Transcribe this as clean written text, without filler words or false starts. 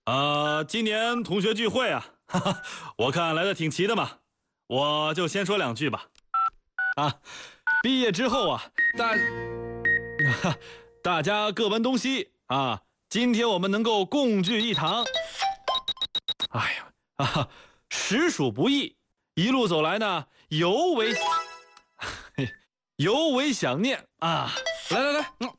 今年同学聚会啊，哈哈，我看来的挺齐的嘛，我就先说两句吧。啊，毕业之后啊，大家各奔东西啊，今天我们能够共聚一堂，哎呀实属不易，一路走来呢，尤为想念啊。来来来，